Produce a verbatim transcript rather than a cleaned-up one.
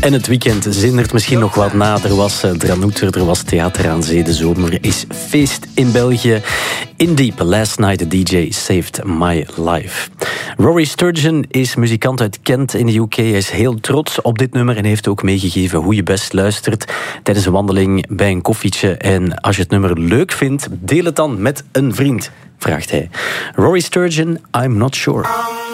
En het weekend zindert misschien nog wat na. Er was uh, Dranouter, er was Theater aan Zee. De zomer is feest in België. In Deep, Last Night the D J Saved My Life. Rory Sturgeon is muzikant uit Kent in de U K. Hij is heel trots op dit nummer en heeft ook meegegeven hoe je best luistert tijdens een wandeling bij een koffietje. En als je het nummer leuk vindt, deel het dan met een vriend, vraagt hij. Rory Sturgeon, I'm Not Sure.